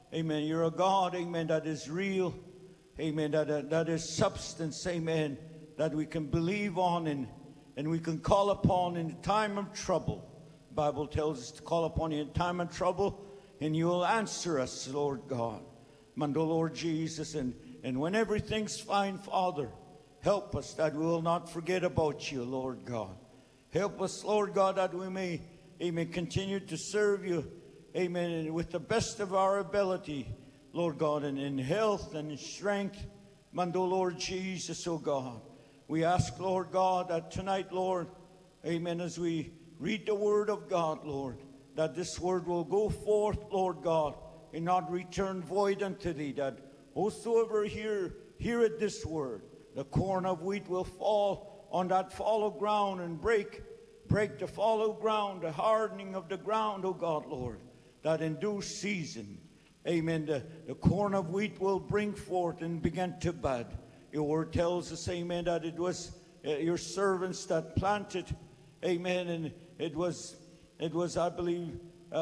Amen. You're a God, amen, that is real. Amen. That is substance, amen, that we can believe on and we can call upon in time of trouble. The Bible tells us to call upon you in time of trouble, and you will answer us, Lord God. Mando, Lord Jesus, and when everything's fine, Father, help us that we will not forget about you, Lord God. Help us, Lord God, that we may, amen, continue to serve you, amen, with the best of our ability, Lord God, and in health and in strength. Mando, Lord Jesus, oh God. We ask, Lord God, that tonight, Lord, amen, as we read the word of God, Lord, that this word will go forth, Lord God, and not return void unto thee, that whosoever heareth this word, the corn of wheat will fall on that fallow ground and break the fallow ground, the hardening of the ground, O God, Lord, that in due season, amen, the corn of wheat will bring forth and begin to bud. Your word tells us, amen, that it was your servants that planted, amen, and it was I believe,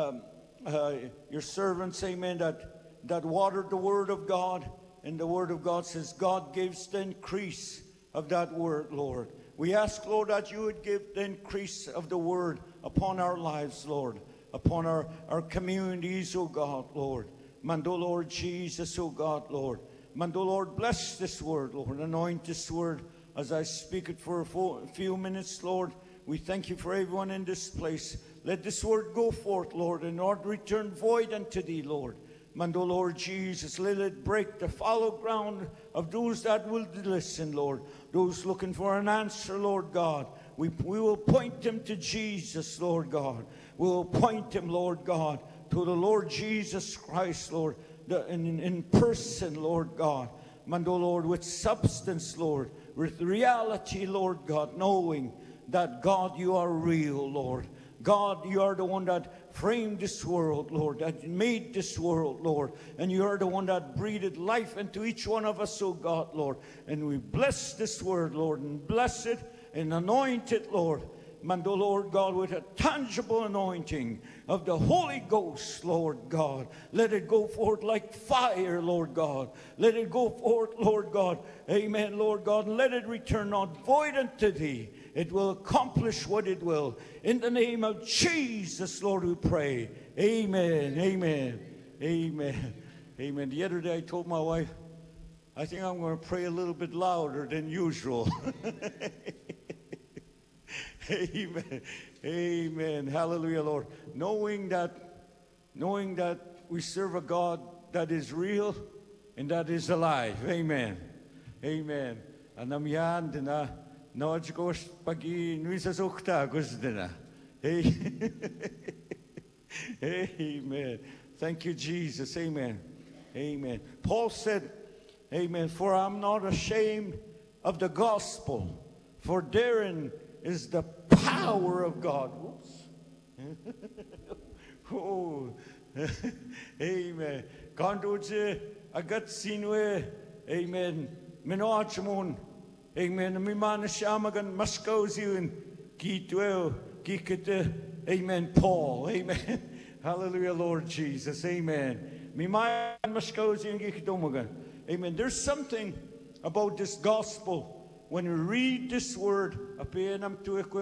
your servants, amen, that watered the word of God. And the word of God says, God gives the increase of that word, Lord. We ask, Lord, that you would give the increase of the word upon our lives, Lord, upon our communities, oh God, Lord. Mando, Lord Jesus, oh God, Lord. Mando, Lord, bless this word, Lord. Anoint this word as I speak it for a few minutes, Lord. We thank you for everyone in this place. Let this word go forth, Lord, and not return void unto thee, Lord. Mando, Lord Jesus, let it break the fallow ground of those that will listen, Lord. Those looking for an answer, Lord God. We will point them to Jesus, Lord God. We will point them, Lord God, to the Lord Jesus Christ, Lord, in person, Lord God. Mando, Lord, with substance, Lord, with reality, Lord God, knowing that, God, you are real, Lord. God, you are the one that framed this world, Lord, that made this world, Lord. And you are the one that breathed life into each one of us, oh God, Lord. And we bless this word, Lord, and bless it and anoint it, Lord. Mando, Lord God, with a tangible anointing of the Holy Ghost, Lord God. Let it go forth like fire, Lord God. Let it go forth, Lord God. Amen, Lord God. And let it return not void unto thee. It will accomplish what it will. In the name of Jesus, Lord, we pray. Amen, amen, amen, amen. The other day I told my wife, I think I'm going to pray a little bit louder than usual. Amen. Amen. Hallelujah, Lord. Knowing that we serve a God that is real and that is alive. Amen. Amen. Anam yan dina noj gosh pagi nuisa sukta gusdina. Amen. Thank you, Jesus. Amen. Amen. Paul said, amen, for I'm not ashamed of the gospel, for therein is the power of God. Whoops. Oh, amen. Kandoje agat sinwe, amen. Minoachmon, amen. Mimana shamagan maskoziun, kitwell, kikete, amen. Paul, amen. Hallelujah, Lord Jesus, amen. Mimayan maskoziun kikitomagan, amen. There's something about this gospel. When we read this word, amen,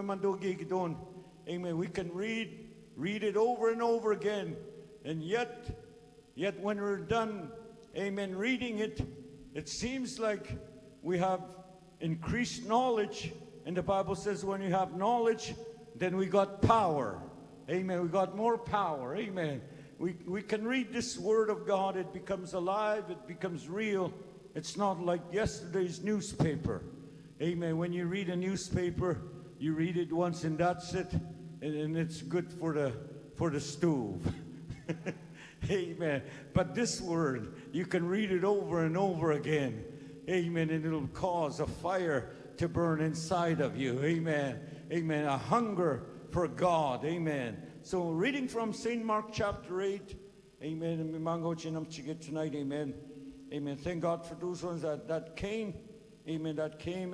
we can read it over and over again. And yet when we're done, amen, reading it, it seems like we have increased knowledge. And the Bible says when you have knowledge, then we got power. Amen. We got more power. Amen. We can read this word of God. It becomes alive. It becomes real. It's not like yesterday's newspaper. Amen. When you read a newspaper, you read it once and that's it, and it's good for the stove. Amen. But this word, you can read it over and over again. Amen. And it'll cause a fire to burn inside of you. Amen. Amen. A hunger for God. Amen. So reading from St. Mark chapter 8. Amen. And mango chinam chigit tonight. Amen. Amen. Thank God for those ones that came. Amen. That came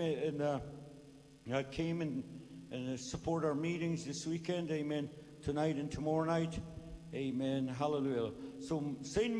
and support our meetings this weekend. Amen. Tonight and tomorrow night. Amen. Hallelujah. So St.